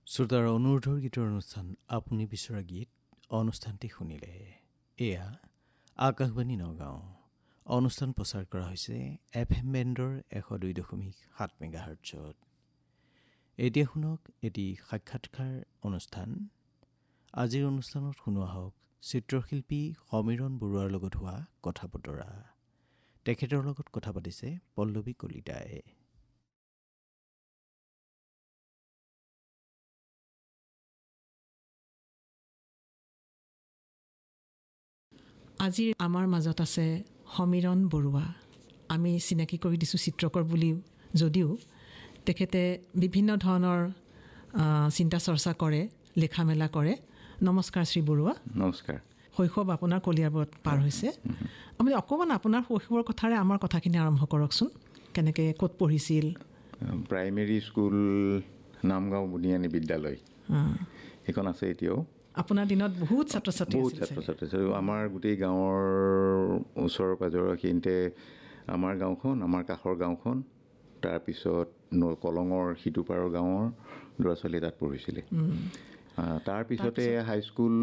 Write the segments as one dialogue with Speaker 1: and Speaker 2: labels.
Speaker 1: শ্ৰোতাৰ অনুৰোধৰ গীতৰ অনুষ্ঠান আপুনি বিচৰা গীত অনুষ্ঠানটি শুনিলে। এয়া আকাশবাণী নগাঁও। অনুষ্ঠান প্ৰচাৰ কৰা হৈছে FM বেণ্ডৰ 102.7 মেগাহাৰ্টছত। এতিয়া শুনক এটি সাক্ষাৎকাৰ অনুষ্ঠান। আজিৰ অনুষ্ঠানত শুনোৱা হওক চিত্ৰশিল্পী সমীৰণ বৰুৱাৰ লগত হোৱা কথা বতৰা। তেখেতৰ লগত কথা পাতিছে পল্লৱী কলিতাই।
Speaker 2: আজি আমাৰ মাজত আছে সমীৰণ বৰুৱা। আমি চিনাকি কৰি দিছোঁ চিত্ৰকৰ বুলি যদিও তেখেতে বিভিন্ন ধৰণৰ চিন্তা চৰ্চা কৰে, লেখা মেলা কৰে। নমস্কাৰ শ্ৰী বৰুৱা।
Speaker 3: নমস্কাৰ।
Speaker 2: শৈশৱ আপোনাৰ কলিয়াবৰত পাৰ হৈছে। আপুনি অকণমান আপোনাৰ শৈশৱৰ কথাৰে আমাৰ কথাখিনি আৰম্ভ কৰকচোন। কেনেকৈ ক'ত পঢ়িছিল?
Speaker 3: প্ৰাইমেৰী স্কুল নামগাঁও বুনিয়ানী বিদ্যালয়, সেইখন আছে এতিয়াও।
Speaker 2: আপোনাৰ দিনত বহুত ছাত্ৰ ছাত্ৰী
Speaker 3: আমাৰ গোটেই গাঁৱৰ ওচৰৰ পাজৰৰ এইখিনিতে আমাৰ গাঁওখন, আমাৰ কাষৰ গাঁওখন, তাৰপিছত কলঙৰ সিটোপাৰৰ গাঁৱৰ ল'ৰা ছোৱালী তাত পঢ়িছিলে। তাৰপিছতে হাইস্কুল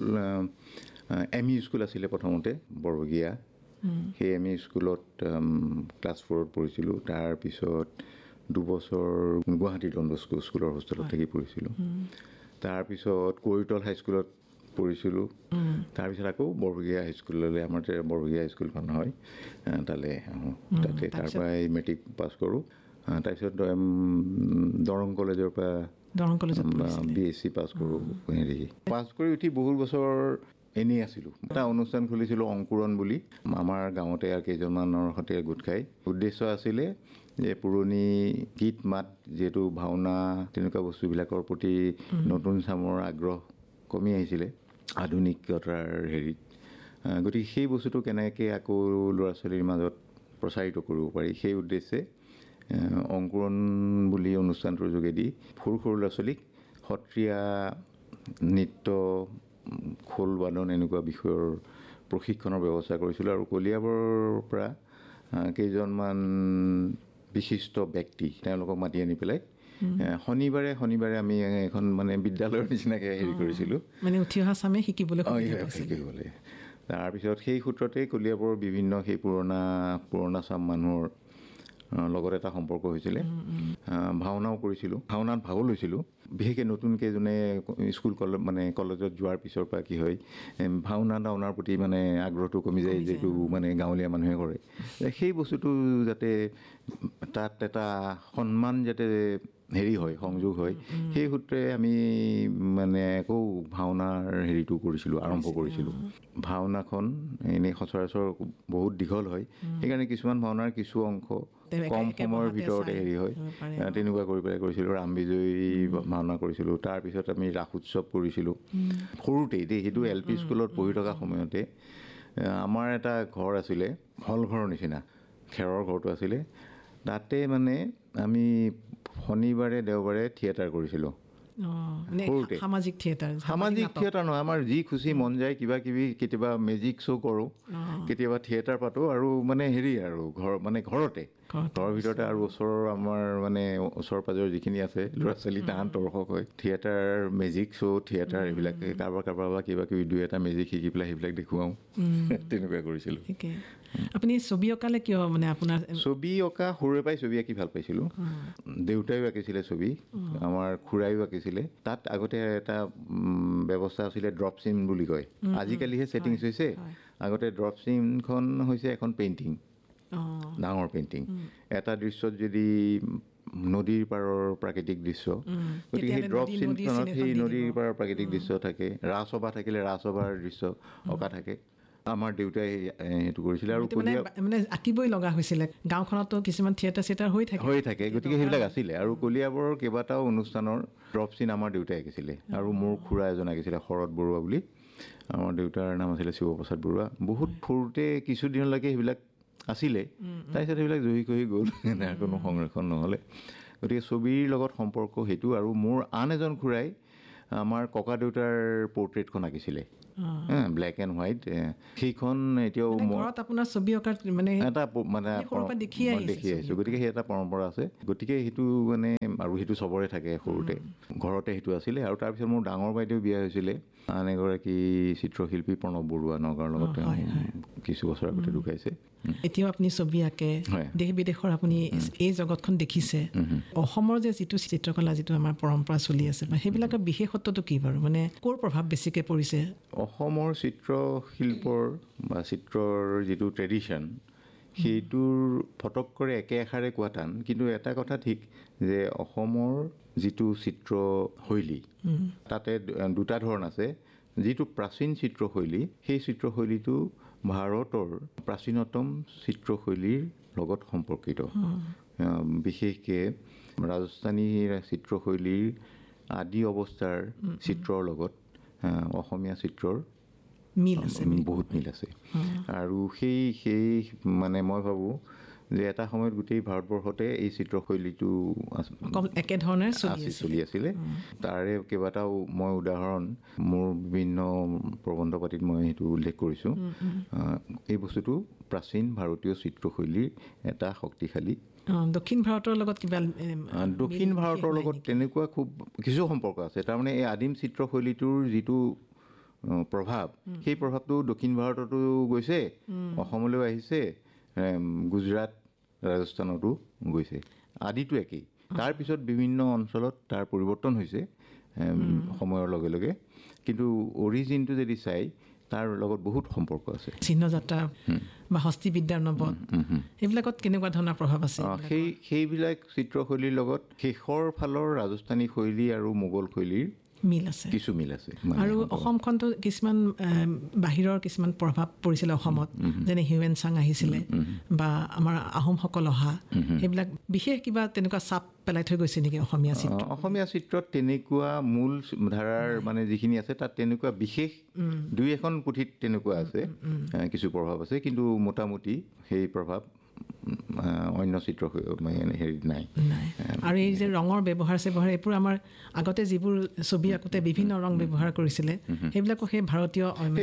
Speaker 3: ME স্কুল আছিলে প্ৰথমতে বৰভগীয়া। সেই ME স্কুলত ক্লাছ 4ত পঢ়িছিলোঁ। তাৰপিছত 2 বছৰ গুৱাহাটী ডন বস্কো স্কুলৰ হোষ্টেলত থাকি পঢ়িছিলোঁ। তাৰপিছত কৈৰিতল হাইস্কুলত পঢ়িছিলোঁ। তাৰপিছত আকৌ বৰভগীয়া হাইস্কুললৈ, আমাৰ বৰভগীয়া হাইস্কুলখন হয়, তালৈ আহোঁ। তাতে তাৰপৰাই মেট্ৰিক পাছ কৰোঁ। তাৰপিছত দৰং কলেজৰ পৰা BSc পাছ কৰোঁ। পাছ কৰি উঠি বহুত বছৰ এনেই আছিলোঁ। এটা অনুষ্ঠান খুলিছিলোঁ অংকুৰণ বুলি, আমাৰ গাঁৱতে আৰু কেইজনমানৰ সৈতে গোট খাই। উদ্দেশ্য আছিলে যে পুৰণি গীত মাত, যিহেতু ভাওনা তেনেকুৱা বস্তুবিলাকৰ প্ৰতি নতুন চামৰ আগ্ৰহ কমি আহিছিলে আধুনিকতাৰ হেৰিত। গতিকে সেই বস্তুটো কেনেকৈ আকৌ ল'ৰা ছোৱালীৰ মাজত প্ৰচাৰিত কৰিব পাৰি, সেই উদ্দেশ্যে অংকুৰণ বুলি অনুষ্ঠানটোৰ যোগেদি সৰু সৰু ল'ৰা ছোৱালীক সত্ৰীয়া নৃত্য, খোল বাদন এনেকুৱা বিষয়ৰ প্ৰশিক্ষণৰ ব্যৱস্থা কৰিছিলোঁ। আৰু কলিয়াবৰৰ পৰা কেইজনমান বিশিষ্ট ব্যক্তি তেওঁলোকক মাতি আনি পেলাই শনিবাৰে আমি এখন মানে বিদ্যালয়ৰ নিচিনাকৈ হেৰি কৰিছিলোঁ,
Speaker 2: মানে উঠি অহা চামে শিকিবলৈ।
Speaker 3: তাৰপিছত সেই সূত্ৰতে কলিয়াবৰৰ বিভিন্ন সেই পুৰণা চাম মানুহৰ লগত এটা সম্পৰ্ক হৈছিলে। ভাওনাও কৰিছিলোঁ, ভাওনাত ভাগো লৈছিলোঁ। বিশেষকৈ নতুনকৈ যোনে স্কুল কলেজত যোৱাৰ পিছৰ পৰা কি হয়, ভাওনাৰ প্ৰতি মানে আগ্ৰহটো কমি যায়, যিটো মানে গাঁৱলীয়া মানুহে কৰে। সেই বস্তুটো যাতে তাত এটা সন্মান যাতে হেৰি হয়, সংযোগ হয়, সেই সূত্ৰে আমি মানে আকৌ ভাওনাৰ হেৰিটো আৰম্ভ কৰিছিলোঁ। ভাওনাখন এনেই সচৰাচৰ বহুত দীঘল হয়, সেইকাৰণে কিছুমান ভাওনাৰ কিছু অংশ কম সময়ৰ ভিতৰতে হেৰি হয়, তেনেকুৱা কৰি পেলাই কৰিছিলোঁ। ৰামবিজয়ী ভাওনা কৰিছিলোঁ। তাৰপিছত আমি ৰাস উৎসৱ কৰিছিলোঁ সৰুতেই দেই। সেইটো LP স্কুলত পঢ়ি থকা সময়তে আমাৰ এটা ঘৰ আছিলে, হল ঘৰৰ নিচিনা, খেৰৰ ঘৰটো আছিলে। তাতে মানে আমি শনিবাৰে দেওবাৰে থিয়েটাৰ কৰিছিলোঁ।
Speaker 2: সামাজিক
Speaker 3: থিয়েটাৰ নহয়, আমাৰ যি খুচি মন যায় কিবা কিবি, কেতিয়াবা মেজিক শ্ব' কৰোঁ, কেতিয়াবা থিয়েটাৰ পাতোঁ, আৰু মানে হেৰি আৰু ঘৰতে ঘৰৰ ভিতৰতে। আৰু ওচৰৰ আমাৰ মানে ওচৰ পাজৰ যিখিনি আছে ল'ৰা ছোৱালী তাহাঁত দৰ্শক হয়। থিয়েটাৰ, মেজিক শ্ব', থিয়েটাৰ এইবিলাক কাৰোবাৰ বা কিবা কিবি 2-এটা মেজিক শিকি পেলাই সেইবিলাক দেখুৱাওঁ, তেনেকুৱা কৰিছিলোঁ।
Speaker 2: আপুনি ছবি অঁকালে কিয়, মানে আপোনাৰ
Speaker 3: ছবি অঁকা সৰুৰে পৰাই ছবি আঁকি ভাল পাইছিলোঁ। দেউতাইও আঁকিছিলে ছবি, আমাৰ খুৰাইও আঁকিছিলে। তাত আগতে এটা ব্যৱস্থা আছিলে, ড্ৰপ চিন বুলি কয়, আজিকালিহে ছেটিংছ হৈছে। আগতে ড্ৰপ চিনখন হৈছে এখন পেইণ্টিং, ডাঙৰ পেইণ্টিং। এটা দৃশ্যত যদি নদীৰ পাৰৰ প্ৰাকৃতিক দৃশ্য, গতিকে সেই ড্ৰপ চিনখনত সেই নদীৰ পাৰৰ প্ৰাকৃতিক দৃশ্য থাকে। ৰাজসভা থাকিলে ৰাজসভাৰ দৃশ্য অঁকা থাকে। আমাৰ দেউতাই সেইটো কৰিছিলে। আৰু
Speaker 2: মানে আঁকিবই লগা হৈছিলে, গাঁওখনতো কিছুমান থিয়েটাৰ হৈ থাকে,
Speaker 3: গতিকে সেইবিলাক আছিলে। আৰু কলিয়াবৰৰ কেইবাটাও অনুষ্ঠানৰ ড্ৰপ চিন আমাৰ দেউতাই আঁকিছিলে। আৰু মোৰ খুৰা এজন আঁকিছিলে, শৰৎ বৰুৱা বুলি। আমাৰ দেউতাৰ নাম আছিলে শিৱপ্ৰসাদ বৰুৱা। বহুত সৰুতে কিছুদিনলৈকে সেইবিলাক আছিলে, তাৰপিছত সেইবিলাক জহি কহি গ'ল, কোনো সংৰক্ষণ নহ'লে। গতিকে ছবিৰ লগত সম্পৰ্ক সেইটো। আৰু মোৰ আন এজন খুৰাই আমাৰ ককা দেউতাৰ পৰ্ট্ৰেইটখন আঁকিছিলে। Black and white. সেইখন এতিয়াও
Speaker 2: ঘৰত আপোনাৰ ছবি অঁকাৰ মানে
Speaker 3: এটা মানে দেখি আহিছোঁ, গতিকে সেই এটা পৰম্পৰা আছে। গতিকে সেইটো মানে আৰু সেইটো চবৰে থাকে সৰুতে, ঘৰতে সেইটো আছিলে। আৰু তাৰপিছত মোৰ ডাঙৰ বাইদেউ বিয়া হৈছিলে আন এগৰাকী চিত্ৰশিল্পী প্ৰণৱ বৰুৱা, নগাঁৱৰ লগত তেওঁ কিছু বছৰ আগতে ঢুকাইছে।
Speaker 2: এতিয়াও আপুনি ছবি আঁকে, দেশ বিদেশৰ আপুনি এই জগতখন দেখিছে। অসমৰ যে যিটো চিত্ৰকলা, যিটো আমাৰ পৰম্পৰা চলি আছে, সেইবিলাকৰ বিশেষত্বটো কি বাৰু? মানে ক'ৰ প্ৰভাৱ বেছিকৈ পৰিছে?
Speaker 3: অসমৰ চিত্ৰশিল্পৰ বা চিত্ৰৰ যিটো ট্ৰেডিশ্যন, সেইটোৰ ফটকৰে একে এষাৰে কোৱা টান। কিন্তু এটা কথা ঠিক যে অসমৰ যিটো চিত্ৰশৈলী, তাতে দুটা ধৰণ আছে। যিটো প্ৰাচীন চিত্ৰশৈলী, সেই চিত্ৰশৈলীটো ভাৰতৰ প্ৰাচীনতম চিত্ৰশৈলীৰ লগত সম্পৰ্কিত। বিশেষকৈ ৰাজস্থানী চিত্ৰশৈলীৰ আদি অৱস্থাৰ চিত্ৰৰ লগত অসমীয়া চিত্ৰৰ
Speaker 2: মিল আছে,
Speaker 3: বহুত মিল আছে। আৰু সেই মানে মই ভাবোঁ যে এটা সময়ত গোটেই ভাৰতবৰ্ষতে এই চিত্ৰশৈলীটো
Speaker 2: একেধৰণে
Speaker 3: চলি আছিলে। তাৰে কেইবাটাও মই উদাহৰণ মোৰ বিভিন্ন প্ৰবন্ধ পাতিত মই সেইটো উল্লেখ কৰিছোঁ। এই বস্তুটো প্ৰাচীন ভাৰতীয় চিত্ৰশৈলীৰ এটা শক্তিশালী।
Speaker 2: দক্ষিণ ভাৰতৰ লগত কিবা
Speaker 3: দক্ষিণ ভাৰতৰ লগত তেনেকুৱা খুব কিছু সম্পৰ্ক আছে। তাৰমানে এই আদিম চিত্ৰশৈলীটোৰ যিটো প্ৰভাৱ, সেই প্ৰভাৱটো দক্ষিণ ভাৰততো গৈছে, অসমলৈও আহিছে, গুজৰাট ৰাজস্থানতো গৈছে। আদিটো একেই। তাৰপিছত বিভিন্ন অঞ্চলত তাৰ পৰিৱৰ্তন হৈছে সময়ৰ লগে লগে, কিন্তু অৰিজিনটো যদি চাই তাৰ লগত বহুত সম্পৰ্ক আছে।
Speaker 2: চিহ্নযাত্ৰা বা হস্তিবিদ্যাৰ নবত, এইবিলাকত কেনেকুৱা ধৰণৰ প্ৰভাৱ আছে?
Speaker 3: সেইবিলাক চিত্ৰশৈলীৰ লগত শেষৰ ফালৰ ৰাজস্থানী শৈলী আৰু মোগল শৈলীৰ
Speaker 2: মিল আছে,
Speaker 3: কিছু মিল আছে।
Speaker 2: আৰু অসমখনতো কিছুমান বাহিৰৰ কিছুমান প্ৰভাৱ পৰিছিলে অসমত, যেনে হিউৱেন চাং আহিছিলে বা আমাৰ আহোমসকল অহা, সেইবিলাক বিশেষ কিবা তেনেকুৱা চাপ পেলাই থৈ গৈছে নেকি অসমীয়া চিত্ৰ?
Speaker 3: অসমীয়া চিত্ৰত তেনেকুৱা মূল ধাৰাৰ মানে যিখিনি আছে, তাত তেনেকুৱা বিশেষ দুই এখন পুথিত তেনেকুৱা আছে, কিছু প্ৰভাৱ আছে। কিন্তু মোটামুটি সেই প্ৰভাৱ অন্য চিত্ৰ হেৰিত নাই।
Speaker 2: আৰু এই যে ৰঙৰ ব্যৱহাৰ এইবোৰ আমাৰ আগতে যিবোৰ ছবি আঁকোতে বিভিন্ন ৰং ব্যৱহাৰ কৰিছিলে, সেইবিলাকো সেই ভাৰতীয়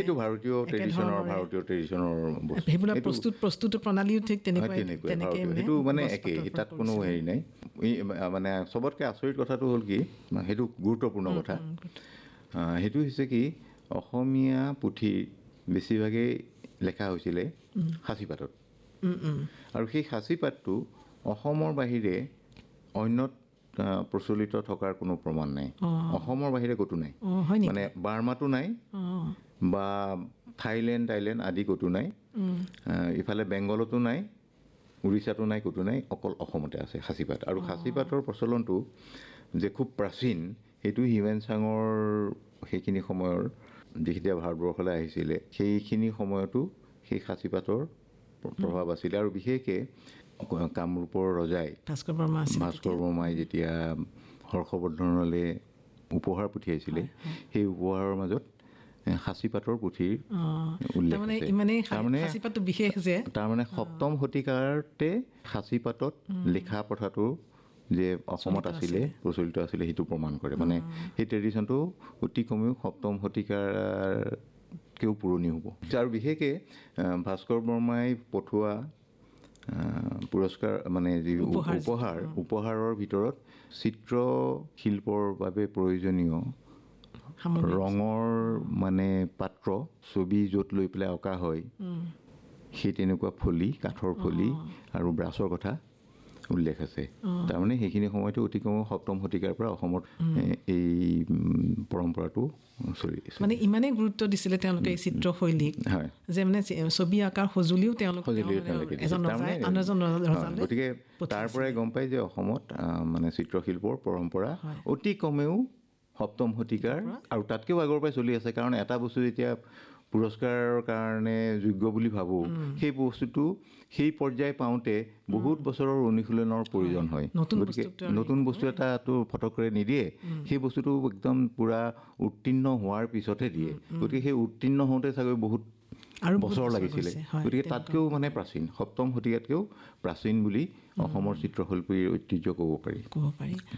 Speaker 2: ট্ৰেডিশ্যনৰ সেইবিলাক প্ৰস্তুত প্ৰণালীও ঠিক তেনেকৈ
Speaker 3: সেইটো মানে একেই, তাত কোনো হেৰি নাই। মানে চবতকৈ আচৰিত কথাটো হ'ল কি, সেইটো গুৰুত্বপূৰ্ণ কথা, সেইটো হৈছে কি অসমীয়া পুথি বেছিভাগেই লেখা হৈছিলে সাঁচিপাতত। আৰু সেই সাঁচিপাতটো অসমৰ বাহিৰে অন্যত প্ৰচলিত থকাৰ কোনো প্ৰমাণ নাই। অসমৰ বাহিৰে ক'তো নাই, মানে বাৰ্মাতো নাই বা থাইলেণ্ড আদি ক'তো নাই, ইফালে বেংগলতো নাই, উৰিষ্যাতো নাই, ক'তো নাই, অকল অসমতে আছে সাঁচিপাত। আৰু সাঁচিপাতৰ প্ৰচলনটো যে খুব প্ৰাচীন, সেইটো হিউৱেন চাঙৰ সেইখিনি সময়ৰ যেতিয়া ভাৰতবৰ্ষলৈ আহিছিলে, সেইখিনি সময়তো সেই সাঁচিপাতৰ প্ৰভাৱ আছিলে। আৰু বিশেষকৈ কামৰূপৰ ৰজাই ভাস্কৰ বৰ্মাই যেতিয়া হৰ্ষবৰ্ধনলৈ উপহাৰ পঠিয়াইছিলে, সেই উপহাৰৰ মাজত সাঁচিপাতৰ পুথিৰ উল্লেখ আছে। তাৰমানে 7ম শতিকাতে সাঁচিপাতত লিখা প্ৰথাটো যে অসমত আছিলে, প্ৰচলিত আছিলে, সেইটো প্ৰমাণ কৰে। মানে সেই ট্ৰেডিশ্যনটো অতি কমেও 7ম শতিকাতকৈও পুৰণি হ'ব। আৰু বিশেষকৈ ভাস্কৰ বৰ্মাই পঠোৱা পুৰস্কাৰ মানে যি উপহাৰৰ ভিতৰত চিত্ৰশিল্পৰ বাবে প্ৰয়োজনীয় ৰঙৰ মানে পাত্ৰ, ছবি য'ত লৈ পেলাই অঁকা হয়, সেই তেনেকুৱা ফলি, কাঠৰ ফলি আৰু ব্ৰাছৰ কথা উল্লেখ আছে। তাৰমানে সেইখিনি সময়তো অতি কমেও 7ম শতিকাৰ পৰা অসমত এই পৰম্পৰাটো চলি আছে।
Speaker 2: মানে ইমানেই গুৰুত্ব দিছিলে তেওঁলোকে এই চিত্ৰশৈলীক, যে মানে ছবি আঁকাৰ সঁজুলিও
Speaker 3: গতিকে তাৰ পৰাই গম পাই যে অসমত মানে চিত্ৰশিল্পৰ পৰম্পৰা অতি কমেও 7ম শতিকাৰ আৰু তাতকৈও আগৰ পৰাই চলি আছে। কাৰণ এটা বস্তু যেতিয়া পুৰস্কাৰৰ কাৰণে যোগ্য বুলি ভাবোঁ, সেই বস্তুটো সেই পৰ্যায় পাওঁতে বহুত বছৰৰ অনুশীলনৰ প্ৰয়োজন হয়। গতিকে নতুন বস্তু এটাটো ফটকৰে নিদিয়ে, সেই বস্তুটো একদম পূৰা উত্তীৰ্ণ হোৱাৰ পিছতহে দিয়ে। গতিকে সেই উত্তীৰ্ণ হওঁতে চাগৈ বহুত বছৰ লাগিছিলে। গতিকে তাতকৈও মানে প্ৰাচীন, 7ম শতিকাতকৈও প্ৰাচীন বুলি অসমৰ চিত্ৰশিল্পীৰ ঐতিহ্য ক'ব পাৰি।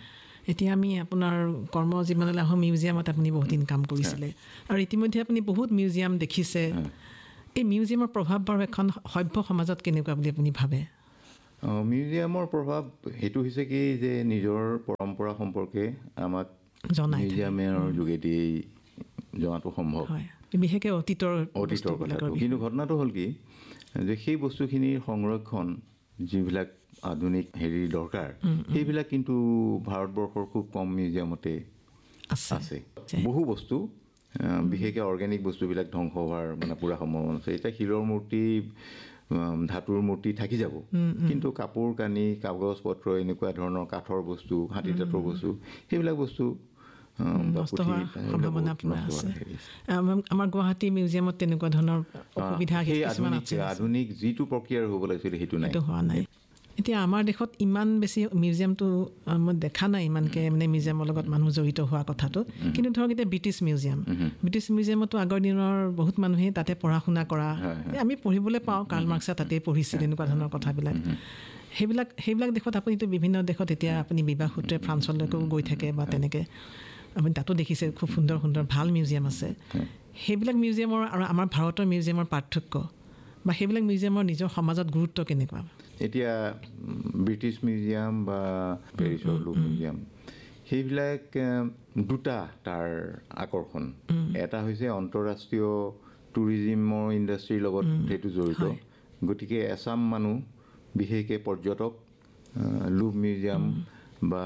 Speaker 2: এতিয়া আমি আপোনাৰ কৰ্মজীৱনলৈ আহোঁ, মিউজিয়ামত আপুনি বহুত দিন কাম কৰিছিলে আৰু ইতিমধ্যে আপুনি বহুত মিউজিয়াম দেখিছে। এই মিউজিয়ামৰ প্ৰভাৱ বাৰু এখন সভ্য সমাজত কেনেকুৱা বুলি আপুনি ভাবে?
Speaker 3: মিউজিয়ামৰ প্ৰভাৱ সেইটো হৈছে কি যে নিজৰ পৰম্পৰা সম্পৰ্কে আমাক মিউজিয়ামৰ যোগেদি জনাটো সম্ভৱ,
Speaker 2: বিশেষকৈ অতীতৰ
Speaker 3: কথাটো। কিন্তু ঘটনাটো হ'ল কি যে সেই বস্তুখিনিৰ সংৰক্ষণ যিবিলাক আধুনিক দৰকাৰ, সেইবিলাক কিন্তু ভাৰতবৰ্ষৰ খুব কম মিউজিয়ামতে আছে। বহু বস্তু বিশেষকৈ অৰ্গেনিক বস্তুবিলাক ধ্বংস হোৱাৰ মানে পূৰা সম্ভাৱনা আছে। এতিয়া শিলৰ মূৰ্তি, ধাতুৰ মূৰ্তি থাকি যাব, কিন্তু কাপোৰ কানি, কাগজ পত্ৰ, এনেকুৱা ধৰণৰ কাঠৰ বস্তু, হাতী দাঁতৰ বস্তু, সেইবিলাক বস্তু
Speaker 2: নষ্ট হোৱাৰ সম্ভাৱনা আছে। আমাৰ গুৱাহাটী মিউজিয়ামত তেনেকুৱা ধৰণৰ অসুবিধা
Speaker 3: আধুনিক যিটো প্ৰক্ৰিয়াৰ হ'ব লাগিছিল সেইটো হোৱা নাই।
Speaker 2: এতিয়া আমাৰ দেশত ইমান বেছি মিউজিয়ামটো মই দেখা নাই ইমানকৈ মানে মিউজিয়ামৰ লগত মানুহ জড়িত হোৱা কথাটো। কিন্তু ধৰক এতিয়া ব্ৰিটিছ মিউজিয়ামতো আগৰ দিনৰ বহুত মানুহে তাতে পঢ়া শুনা কৰা, আমি পঢ়িবলৈ পাওঁ, কাৰ্ল মাৰ্ক্সে তাতেই পঢ়িছিল, এনেকুৱা ধৰণৰ কথাবিলাক। সেইবিলাক দেশত আপুনিতো বিভিন্ন দেশত এতিয়া আপুনি বিবাহ সূত্ৰে ফ্ৰান্সলৈকেও গৈ থাকে বা তেনেকৈ আপুনি তাতো দেখিছে খুব সুন্দৰ সুন্দৰ ভাল মিউজিয়াম আছে। সেইবিলাক মিউজিয়ামৰ আৰু আমাৰ ভাৰতৰ মিউজিয়ামৰ পাৰ্থক্য বা সেইবিলাক মিউজিয়ামৰ নিজৰ সমাজত গুৰুত্ব কেনেকুৱা?
Speaker 3: এতিয়া ব্ৰিটিছ মিউজিয়াম বা পেৰিছৰ লুভ মিউজিয়াম, সেইবিলাক দুটা তাৰ আকৰ্ষণ। এটা হৈছে আন্তঃৰাষ্ট্ৰীয় টুৰিজিমৰ ইণ্ডাষ্ট্ৰীৰ লগত সেইটো জড়িত, গতিকে এছাম মানুহ বিশেষকৈ পৰ্যটক লুভ মিউজিয়াম বা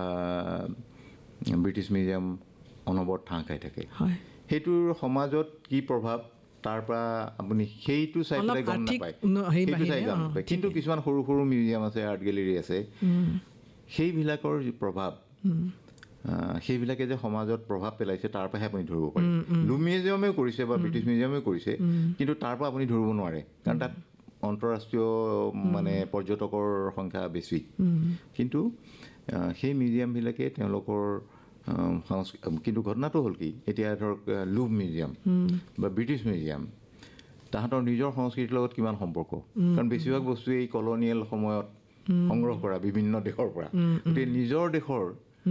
Speaker 3: ব্ৰিটিছ মিউজিয়াম অনবৰত ঠাঁ খাই থাকে। সেইটোৰ সমাজত কি প্ৰভাৱ, তাৰ পৰা আপুনি সেইটো চাই পেলাই গম নাপায়, কিন্তু কিছুমান সৰু সৰু মিউজিয়াম আছে, আৰ্ট গেলেৰী আছে, সেইবিলাকৰ যি প্ৰভাৱ, সেইবিলাকে যে সমাজত প্ৰভাৱ পেলাইছে তাৰ পৰাহে আপুনি ধৰিব পাৰে। লুভ মিউজিয়ামেও কৰিছে বা ব্ৰিটিছ মিউজিয়ামেও কৰিছে, কিন্তু তাৰ পৰা আপুনি ধৰিব নোৱাৰে, কাৰণ তাত আন্তঃৰাষ্ট্ৰীয় মানে পৰ্যটকৰ সংখ্যা বেছি। কিন্তু সেই মিউজিয়ামবিলাকে তেওঁলোকৰ কিন্তু ঘটনাটো হ'ল কি, এতিয়া ধৰক লুভ মিউজিয়াম বা ব্ৰিটিছ মিউজিয়াম, তাহাঁতৰ নিজৰ সংস্কৃতিৰ লগত কিমান সম্পৰ্ক, কাৰণ বেছিভাগ বস্তুৱে এই কলনিয়েল সময়ত সংগ্ৰহ কৰা বিভিন্ন দেশৰ পৰা। গতিকে নিজৰ দেশৰ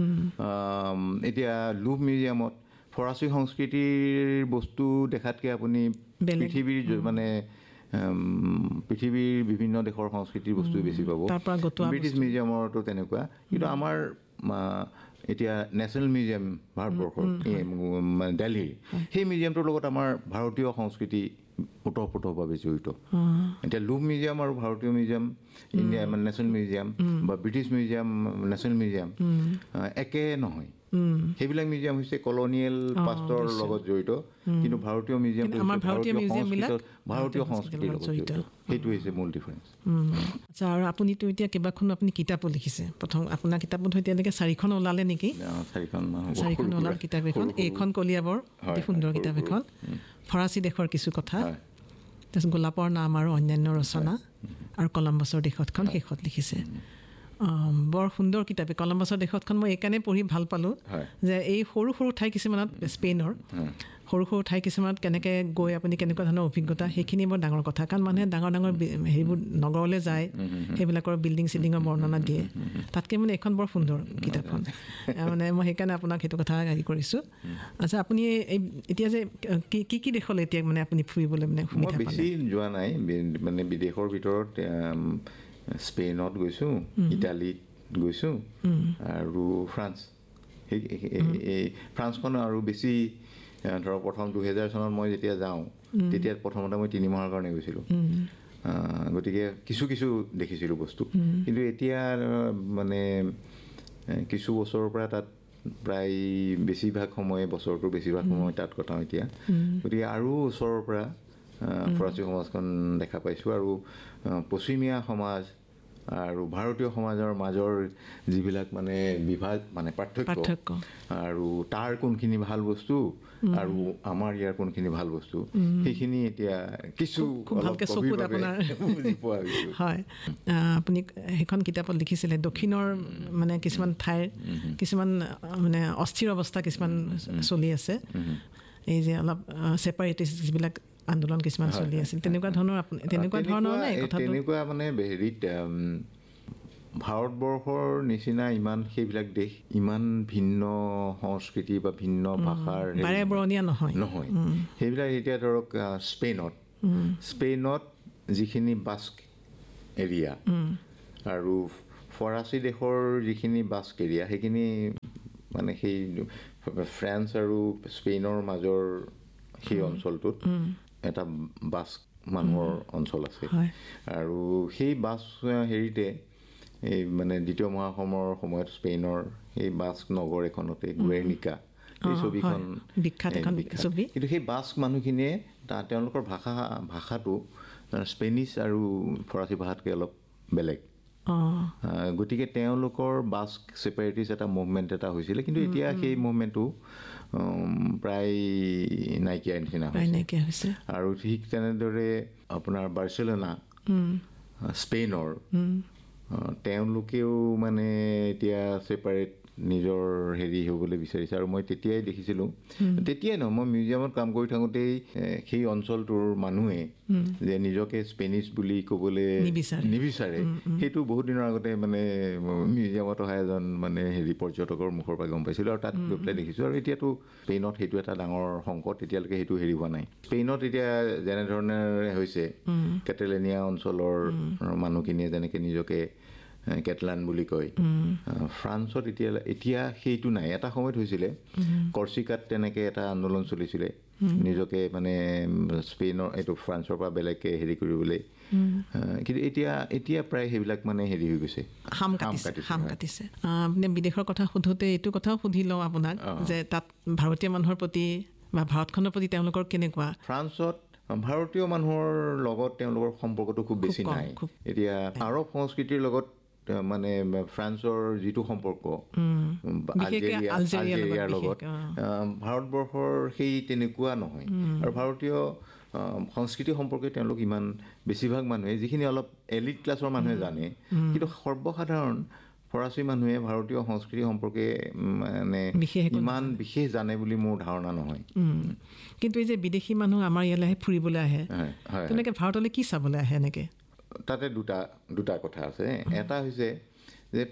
Speaker 3: এতিয়া লুভ মিউজিয়ামত ফৰাচী সংস্কৃতিৰ বস্তু দেখাতকৈ আপুনি পৃথিৱীৰ বিভিন্ন দেশৰ সংস্কৃতিৰ বস্তু বেছি পাব। ব্ৰিটিছ মিউজিয়ামৰতো তেনেকুৱা। কিন্তু আমাৰ এতিয়া নেশ্যনেল মিউজিয়াম ভাৰতবৰ্ষৰ দিল্লীৰ, সেই মিউজিয়ামটোৰ লগত আমাৰ ভাৰতীয় সংস্কৃতি ওতঃপ্ৰোতভাৱে জড়িত। এতিয়া লুভ মিউজিয়াম আৰু ভাৰতীয় মিউজিয়াম, ইণ্ডিয়া মানে নেশ্যনেল মিউজিয়াম বা ব্ৰিটিছ মিউজিয়াম, নেশ্যনেল মিউজিয়াম একে নহয়। সেইবিলাক মিউজিয়াম হৈছে কলনিয়েল পাষ্টৰ লগত জড়িত, কিন্তু ভাৰতীয় মিউজিয়ামটো ভাৰতীয় সংস্কৃতিৰ লগত জড়িত। সেইটো হৈছে মূল ডিফাৰেঞ্চ।
Speaker 2: আচ্ছা, আৰু আপুনিতো এতিয়া কেইবাখনো আপুনি কিতাপো লিখিছে। প্ৰথম আপোনাৰ কিতাপত এতিয়ালৈকে 4খন ওলালে নেকি? 4খন ওলাল কিতাপ এখন। এইখন কলিয়াবৰ অতি সুন্দৰ কিতাপ এখন, ফৰাচী দেশৰ কিছু কথা, তাৰপিছত গোলাপৰ নাম আৰু অন্যান্য ৰচনা, আৰু কলম্বাছৰ দেশতখন শেষত লিখিছে। বৰ সুন্দৰ কিতাপ। কলম্বাছৰ দেশতখন মই এইকাৰণে পঢ়ি ভাল পালোঁ যে এই সৰু সৰু ঠাই কিছুমানত, স্পেইনৰ সৰু সৰু ঠাই কিছুমানত কেনেকৈ গৈ আপুনি কেনেকুৱা ধৰণৰ অভিজ্ঞতা, সেইখিনি বৰ ডাঙৰ কথা। কাৰণ মানুহে ডাঙৰ ডাঙৰ হেৰিবোৰ নগৰলৈ যায়, সেইবিলাকৰ বিল্ডিং চিল্ডিঙৰ বৰ্ণনা দিয়ে, তাতকৈ মানে এইখন বৰ সুন্দৰ কিতাপখন। মানে মই সেইকাৰণে আপোনাক সেইটো কথা হেৰি কৰিছোঁ। আচ্ছা, আপুনি এতিয়া যে কি দেশলৈ এতিয়া মানে আপুনি ফুৰিবলৈ মানে সুবিধা পালে?
Speaker 3: বেছি যোৱা নাই, মানে বিদেশৰ ভিতৰত স্পেইনত গৈছোঁ, ইটালীত গৈছোঁ, আৰু ফ্ৰান্স। এই ফ্ৰান্সখন আৰু বেছি ধৰক প্ৰথম 2000 চনত মই যেতিয়া যাওঁ, তেতিয়া প্ৰথমতে মই 3 মাহৰ কাৰণে গৈছিলোঁ। গতিকে কিছু দেখিছিলোঁ বস্তু। কিন্তু এতিয়া মানে কিছু বছৰৰ পৰা তাত প্ৰায় বেছিভাগ সময়, বছৰটোৰ বেছিভাগ সময় তাত কটাওঁ এতিয়া। গতিকে আৰু ওচৰৰ পৰা ফৰাচী সমাজখন দেখা পাইছোঁ, আৰু পশ্চিমীয়া সমাজ আৰু ভাৰতীয় সমাজৰ মাজৰ যিবিলাক মানে বিভাগ, মানে পাৰ্থক্য, আৰু তাৰ কোনখিনি ভাল বস্তু আৰু আমাৰ ইয়াৰ কোনখিনি ভাল বস্তু, সেইখিনি এতিয়া কিছু
Speaker 2: ভালকৈ চকুত আপোনাৰ
Speaker 3: বুজি পোৱা গৈছে।
Speaker 2: হয়, আপুনি সেইখন কিতাপত লিখিছিলে দক্ষিণৰ মানে কিছুমান ঠাইৰ কিছুমান মানে অস্থিৰ অৱস্থা কিছুমান চলি আছে, এই যে অলপ ছেপাৰেটিষ্ট যিবিলাক আন্দোলন কিছুমান চলি আছিল, তেনেকুৱা ধৰণৰ নে কথাটো?
Speaker 3: তেনেকুৱা মানে হেৰিত ভাৰতবৰ্ষৰ নিচিনা ইমান সেইবিলাক দেশ ইমান ভিন্ন সংস্কৃতি বা ভিন্ন ভাষাৰ
Speaker 2: বাৰেবৰণীয়া নহয়
Speaker 3: সেইবিলাক এতিয়া ধৰক স্পেইনত যিখিনি বাস্ক এৰিয়া আৰু ফৰাচী দেশৰ যিখিনি বাস্ক এৰিয়া সেইখিনি মানে সেই ফ্ৰান্স আৰু স্পেইনৰ মাজৰ সেই অঞ্চলটোত এটা বাস্ক মানুহৰ অঞ্চল আছে আৰু সেই বাস্ক হেৰিতে এই মানে দ্বিতীয় মহাসমৰৰ সময়ত স্পেইনৰ সেই বাস্ক নগৰ এখনতে গুৱেৰ্নিকা এই ছবিখন
Speaker 2: বিখ্যাত এখন ছবি
Speaker 3: কিন্তু সেই বাস্ক মানুহখিনিয়ে তেওঁলোকৰ ভাষাটো স্পেনিছ আৰু ফৰাচী ভাষাতকৈ অলপ বেলেগ গতিকে তেওঁলোকৰ বাস্ক ছেপাৰেটিষ্ট এটা মুভমেণ্ট এটা হৈছিলে কিন্তু এতিয়া সেই মুভমেণ্টটো প্ৰায় নাইকিয়া নিচিনা হৈছে আৰু ঠিক তেনেদৰে আপোনাৰ বাৰ্চিলোনা স্পেইনৰ তেওঁলোকেও মানে এতিয়া ছেপাৰেট নিজৰ হেৰি হ'বলৈ বিচাৰিছে আৰু মই তেতিয়াই দেখিছিলোঁ তেতিয়াই নহয় মই মিউজিয়ামত কাম কৰি থাকোঁতেই সেই অঞ্চলটোৰ মানুহে যে নিজকে স্পেনিছ বুলি ক'বলৈ নিবিচাৰে সেইটো বহুত দিনৰ আগতে মানে মিউজিয়ামত অহা এজন মানে হেৰি পৰ্যটকৰ মুখৰ পৰা গম পাইছিলোঁ আৰু তাত গৈ পেলাই দেখিছোঁ আৰু এতিয়াতো স্পেইনত সেইটো এটা ডাঙৰ সংকট এতিয়ালৈকে সেইটো হেৰি হোৱা নাই স্পেইনত এতিয়া যেনেধৰণে হৈছে কেটেলেনিয়া অঞ্চলৰ মানুহখিনিয়ে যেনেকৈ নিজকে কেটলান বুলি কয় ফ্ৰান্সত এতিয়া সেইটো নাই এটা সময়ত হৈছিলে কৰ্চিকাত তেনেকৈ এটা আন্দোলন চলিছিলে নিজকে মানে স্পেইনৰ এইটো ফ্ৰান্সৰ পৰা বেলেগকৈ হেৰি কৰিবলৈ কিন্তু এতিয়া প্ৰায় সেইবিলাক মানে হেৰি হৈ গৈছে
Speaker 2: হাম কাটিছে আপুনি বিদেশৰ কথা সোধোতে এইটো কথাও সুধি লওঁ আপোনাক যে তাত ভাৰতীয় মানুহৰ প্ৰতি বা ভাৰতখনৰ প্ৰতি তেওঁলোকৰ কেনেকুৱা
Speaker 3: ফ্ৰান্সত ভাৰতীয় মানুহৰ লগত তেওঁলোকৰ সম্পৰ্কটো খুব বেছি নাই এতিয়া আৰৱ সংস্কৃতিৰ লগত মানে ফ্ৰান্সৰ যিটো সম্পৰ্ক আলজেৰিয়াৰ লগত ভাৰতবৰ্ষৰ সেই তেনেকুৱা নহয় আৰু ভাৰতীয় সংস্কৃতি সম্পৰ্কে তেওঁলোক ইমান বেছিভাগ মানুহে যিখিনি অলপ এলিট ক্লাছৰ মানুহে জানে কিন্তু সৰ্বসাধাৰণ ফৰাচী মানুহে ভাৰতীয় সংস্কৃতি সম্পৰ্কে মানে ইমান বিশেষ জানে বুলি মোৰ ধাৰণা নহয়
Speaker 2: কিন্তু এই যে বিদেশী মানুহ আমাৰ ইয়ালৈ আহে ফুৰিবলৈ আহে তেনেকৈ ভাৰতলৈ কি চাবলৈ আহে এনেকৈ
Speaker 3: তাতে দুটা কথা আছে এটা হৈছে যে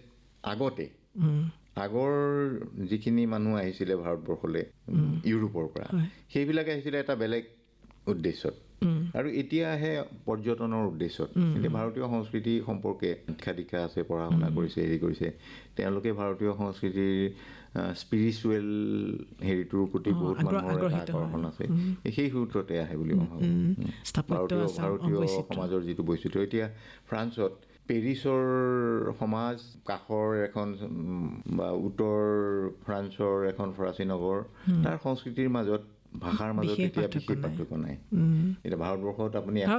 Speaker 3: আগৰ যিখিনি মানুহ আহিছিলে ভাৰতবৰ্ষলৈ ইউৰোপৰ পৰা সেইবিলাকে আহিছিলে এটা বেলেগ উদ্দেশ্যত আৰু এতিয়া আহে পৰ্যটনৰ উদ্দেশ্যত এতিয়া ভাৰতীয় সংস্কৃতি সম্পৰ্কে শিক্ষা দীক্ষা আছে পঢ়া শুনা কৰিছে হেৰি কৰিছে তেওঁলোকে ভাৰতীয় সংস্কৃতিৰ স্পিৰিচুৱেল হেৰিটোৰ প্ৰতি বহুত মানুহৰ আকৰ্ষণ আছে সেই সূত্ৰতে আহে বুলি মই ভাবোঁ ভাৰতীয় সমাজৰ যিটো বৈচিত্ৰ্য এতিয়া ফ্ৰান্সত পেৰিছৰ সমাজ কাষৰ এখন বা উত্তৰ ফ্ৰান্সৰ এখন ফৰাচী নগৰ তাৰ সংস্কৃতিৰ মাজত ভাষাৰ মাজত এতিয়া বিশেষ পাৰ্থক্য নাই এতিয়া ভাৰতবৰ্ষত আপুনি 100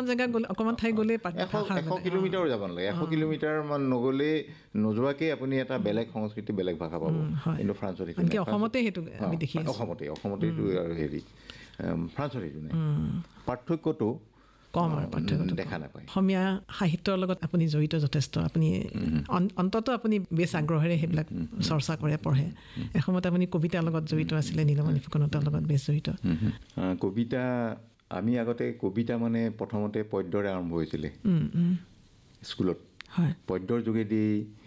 Speaker 3: কিলোমিটাৰ যাব নালাগে 100 কিলোমিটাৰ মান নগ'লে নোযোৱাকৈ আপুনি এটা বেলেগ সংস্কৃতি বেলেগ ভাষা পাব কিন্তু ফ্ৰান্সত
Speaker 2: অসমতে
Speaker 3: আৰু হেৰি ফ্ৰান্সত সেইটো নাই পাৰ্থক্যটো
Speaker 2: কম আৰু পাৰ্থক্যটো দেখা নাপায় অসমীয়া সাহিত্যৰ লগত আপুনি জড়িত যথেষ্ট আপুনি অন্ততঃ আপুনি বেছ আগ্ৰহেৰে সেইবিলাক চৰ্চা কৰে পঢ়ে এসময়ত আপুনি কবিতাৰ লগত জড়িত আছিলে নীলমণি ফুকনৰ লগত বেছ জড়িত
Speaker 3: কবিতা আমি আগতে কবিতা মানে প্ৰথমতে পদ্যৰে আৰম্ভ হৈছিলে স্কুলত পদ্যৰ যোগেদি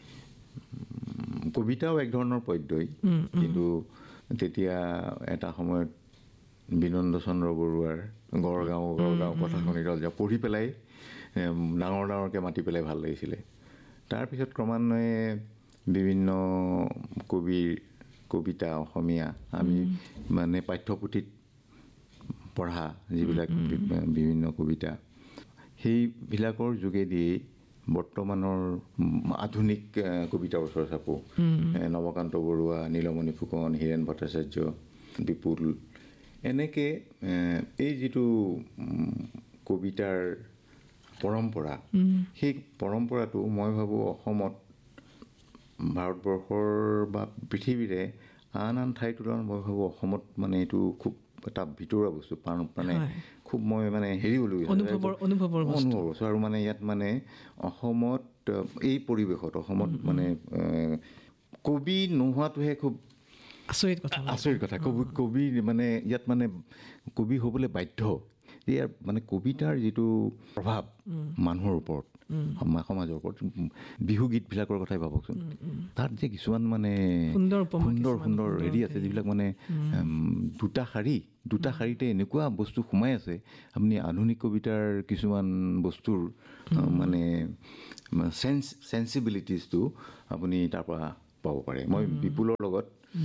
Speaker 3: কবিতাও এক ধৰণৰ পদ্যই কিন্তু তেতিয়া এটা সময়ত বিনন্দ চন্দ্ৰ বৰুৱাৰ গড়গাঁও কথাখনি ৰজা পঢ়ি পেলাই ডাঙৰকৈ মাতি পেলাই ভাল লাগিছিলে তাৰপিছত ক্ৰমান্বয়ে বিভিন্ন কবিৰ কবিতা অসমীয়া আমি মানে পাঠ্যপুথিত পঢ়া যিবিলাক বিভিন্ন কবিতা সেইবিলাকৰ যোগেদি বৰ্তমানৰ আধুনিক কবিতাৰ ওচৰ চাপো নৱকান্ত বৰুৱা নীলমণি ফুকন হীৰেণ ভট্টাচাৰ্য বিপুল এনেকৈ এই যিটো কবিতাৰ পৰম্পৰা সেই পৰম্পৰাটো মই ভাবোঁ অসমত ভাৰতবৰ্ষৰ বা পৃথিৱীৰে আন ঠাইৰ তুলনাত মই ভাবোঁ অসমত মানে এইটো খুব এটা ভিতৰুৱা বস্তু মানে খুব মই মানে হেৰি
Speaker 2: অনুভৱৰ
Speaker 3: আৰু মানে ইয়াত মানে অসমত এই পৰিৱেশত অসমত মানে কবি নোহোৱাটোহে খুব আচৰিত কথা কবি মানে ইয়াত মানে কবি হ'বলৈ বাধ্য ইয়াৰ মানে কবিতাৰ যিটো প্ৰভাৱ মানুহৰ ওপৰত সমাজৰ ওপৰত বিহু গীতবিলাকৰ কথাই ভাবকচোন তাত যে কিছুমান মানে
Speaker 2: সুন্দৰ
Speaker 3: সুন্দৰ হেৰি আছে যিবিলাক মানে দুটা শাৰীতে এনেকুৱা বস্তু সোমাই আছে আপুনি আধুনিক কবিতাৰ কিছুমান বস্তুৰ মানে চেন্সিবিলিটিজটো আপুনি তাৰ পৰা পাব পাৰে মই বিপুলৰ লগত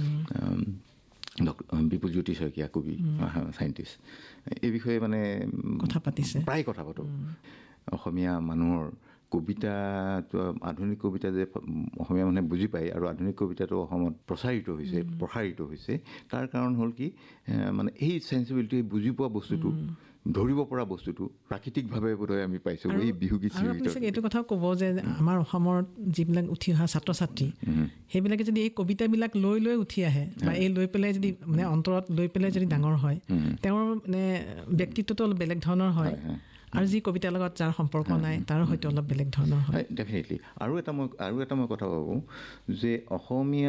Speaker 3: বিপুল জ্যোতি শইকীয়া কবি চাইণ্টিষ্ট এই বিষয়ে মানে প্ৰায় কথা পাতোঁ অসমীয়া মানুহৰ কবিতা আধুনিক কবিতা যে অসমীয়া মানুহে বুজি পায় আৰু আধুনিক কবিতাটো অসমত প্ৰসাৰিত হৈছে তাৰ কাৰণ হ'ল কি মানে এই চেন্সিবিলিটি বুজি পোৱা বস্তুটো ধৰিব পৰা বস্তুটো প্ৰাকৃতিকভাৱে বোধহয় আমি পাইছোঁ এই বিহু গীত
Speaker 2: এইটো কথাও ক'ব যে আমাৰ অসমৰ যিবিলাক উঠি অহা ছাত্ৰ ছাত্ৰী সেইবিলাকে যদি এই কবিতাবিলাক লৈ উঠি আহে বা এই লৈ পেলাই যদি মানে অন্তৰত লৈ পেলাই যদি ডাঙৰ হয় তেওঁৰ মানে ব্যক্তিত্বটো অলপ বেলেগ ধৰণৰ হয় আৰু যি কবিতাৰ লগত যাৰ সম্পৰ্ক নাই তাৰ হয়তো অলপ বেলেগ ধৰণৰ হয়
Speaker 3: ডেফিনেটলি আৰু এটা মই কথা ভাবোঁ যে অসমীয়া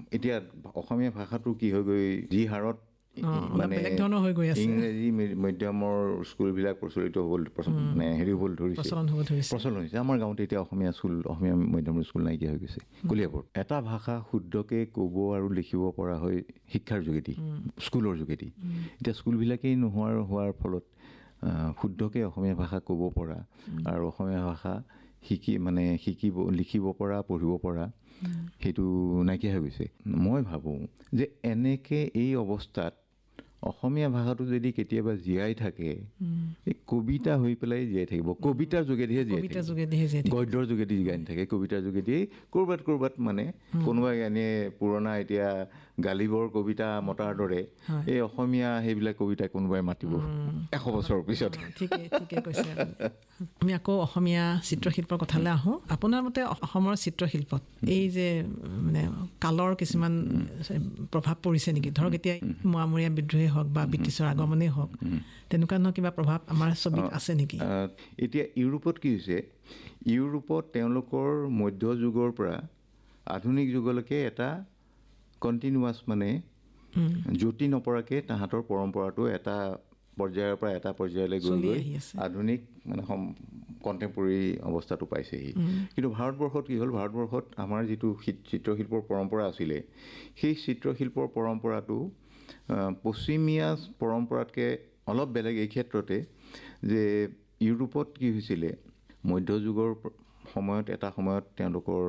Speaker 3: ভাষাটো কি হৈ গৈ যি হাৰত মানে ইংৰাজী মিডিয়ামৰ স্কুলবিলাক প্ৰচলিত হ'বলৈ মানে হেৰি হ'বলৈ ধৰিছে প্ৰচলন হৈছে আমাৰ গাঁৱতে এতিয়া অসমীয়া মিডিয়ামৰ স্কুল নাইকিয়া হৈ গৈছে কলিয়াবৰত এটা ভাষা শুদ্ধকৈ ক'ব আৰু লিখিব পৰা হয় শিক্ষাৰ যোগেদি স্কুলৰ যোগেদি এতিয়া স্কুলবিলাকেই হোৱাৰ ফলত শুদ্ধকৈ অসমীয়া ভাষা ক'ব পৰা আৰু অসমীয়া ভাষা শিকিব লিখিব পৰা পঢ়িব পৰা সেইটো নাইকিয়া হৈ গৈছে মই ভাবোঁ যে এনেকৈ এই অৱস্থাত অসমীয়া ভাষাটো যদি কেতিয়াবা জীয়াই থাকে এই কবিতা হৈ পেলাই জীয়াই থাকিব কবিতাৰ যোগেদিহে জীয়াই থাকিব গদ্যৰ যোগেদি জীয়াই নাথাকে কবিতাৰ যোগেদিয়ে ক'ৰবাত মানে কোনোবাই এনে পুৰণা এতিয়া গালিবৰ কবিতা মতাৰ দৰে এই অসমীয়া সেইবিলাক কবিতা কোনোবাই মাতিব 100 বছৰৰ পিছত
Speaker 2: ঠিকে কৈছে আমি আকৌ অসমীয়া চিত্ৰশিল্পৰ কথালৈ আহোঁ আপোনাৰ মতে অসমৰ চিত্ৰশিল্পত এই যে মানে কালৰ কিছুমান প্ৰভাৱ পৰিছে নেকি ধৰক এতিয়া মোৱামৰীয়া বিদ্ৰোহেই হওক বা ব্ৰিটিছৰ আগমনেই হওক তেনেকুৱা ধৰণৰ কিবা প্ৰভাৱ আমাৰ ছবিত আছে নেকি
Speaker 3: এতিয়া ইউৰোপত কি হৈছে ইউৰোপত তেওঁলোকৰ মধ্যযুগৰ পৰা আধুনিক যুগলৈকে এটা কণ্টিনিউৱাছ মানে জ্যোতি নপৰাকৈ তাহাঁতৰ পৰম্পৰাটো এটা পৰ্যায়ৰ পৰা এটা পৰ্যায়লৈ গৈ আধুনিক মানে কণ্টেম্পৰেৰী অৱস্থাটো পাইছেহি কিন্তু ভাৰতবৰ্ষত কি হ'ল ভাৰতবৰ্ষত আমাৰ যিটো চিত্ৰশিল্পৰ পৰম্পৰা আছিলে সেই চিত্ৰশিল্পৰ পৰম্পৰাটো পশ্চিমীয়া পৰম্পৰাতকৈ অলপ বেলেগ এই ক্ষেত্ৰতে যে ইউৰোপত কি হৈছিলে মধ্যযুগৰ সময়ত এটা সময়ত তেওঁলোকৰ